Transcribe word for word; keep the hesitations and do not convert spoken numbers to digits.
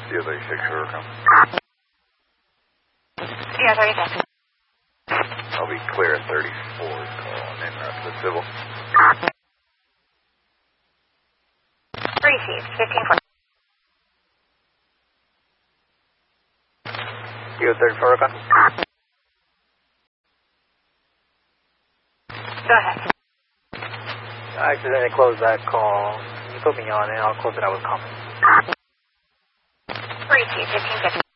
Yeah, thirty-six, Huracan. Yeah, thirty-six. I'll be clear at thirty-four, calling in right to the civil. Received, fifteen forty. You got thirty-four, Huracan? Go ahead. I accidentally closed that call. Can you put me on it? I'll close it out with comments. Received, fifteen fifty.